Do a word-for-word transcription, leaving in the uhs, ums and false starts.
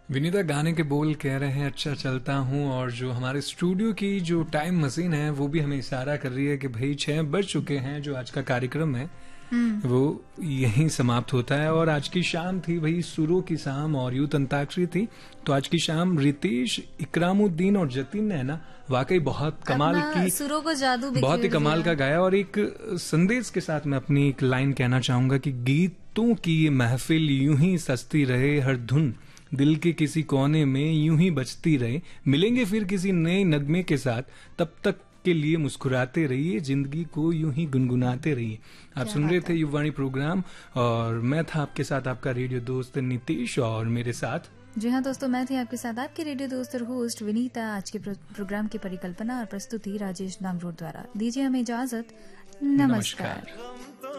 विनीता गाने के बोल कह रहे हैं अच्छा चलता हूँ, और जो हमारे स्टूडियो की जो टाइम मशीन है वो भी हमें इशारा कर रही है कि भाई छह बज चुके हैं। जो आज का कार्यक्रम है वो यहीं समाप्त होता है। और आज की शाम थी भाई सुरों की शाम और यूथ अंताक्षरी थी। तो आज की शाम रितेश, इकरामुद्दीन और जतिन ने ना वाकई बहुत कमाल की सुरों को जादू बहुत ही कमाल का गाया। और एक संदेश के साथ मैं अपनी एक लाइन कहना चाहूंगा कि गीतों की ये महफिल यूं ही सजती रहे, हर धुन दिल के किसी कोने में यूं ही बजती रहे। मिलेंगे फिर किसी नए नगमे के साथ, तब तक के लिए मुस्कुराते रहिए, जिंदगी को यूं ही गुनगुनाते रहिए। आप सुन रहे थे युवाणी प्रोग्राम और मैं था आपके साथ आपका रेडियो दोस्त नीतीश, और मेरे साथ जी हाँ दोस्तों, मैं थी आपके साथ आपके रेडियो दोस्त और होस्ट विनीता। आज के प्रोग्राम की परिकल्पना और प्रस्तुति राजेश नामरोड द्वारा। दीजिए हमें इजाजत। नमस्कार, नमस्कार।